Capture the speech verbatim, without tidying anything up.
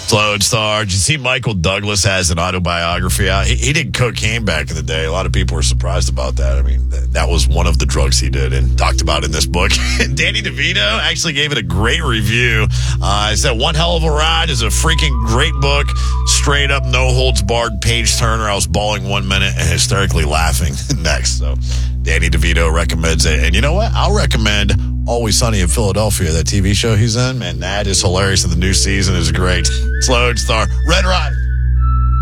Lone Star. Did you see Michael Douglas has an autobiography out? He, he did cocaine back in the day. A lot of people were surprised about that. I mean, th- that was one of the drugs he did and talked about in this book. And Danny DeVito actually gave it a great review. Uh, he said, one hell of a ride is a freaking great book. Straight up, no holds barred page turner. I was bawling one minute and hysterically laughing next. So Danny DeVito recommends it. And you know what? I'll recommend Always Sunny in Philadelphia, that T V show he's in. Man, that is hilarious. And the new season is great. It's Lone Star. Red Rod.